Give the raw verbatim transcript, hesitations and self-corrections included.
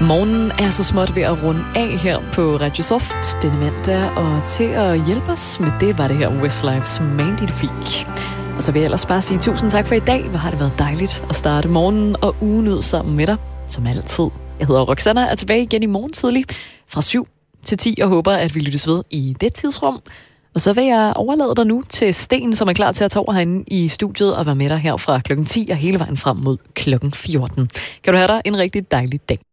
Morgenen er så småt ved at runde af her på Radio Soft denne mandag, og til at hjælpe os med det var det her Westlifes Magnifique. Og så vil jeg ellers bare sige tusind tak for i dag. Hvor har det været dejligt at starte morgenen og ugen ud sammen med dig, som altid. Jeg hedder Roxanna, er tilbage igen i morgen tidlig fra syv til ti og håber, at vi lyttes ved i det tidsrum. Og så vil jeg overlade dig nu til Sten, som er klar til at tage over herinde i studiet og være med dig her fra klokken ti og hele vejen frem mod klokken fjorten. Kan du have dig en rigtig dejlig dag.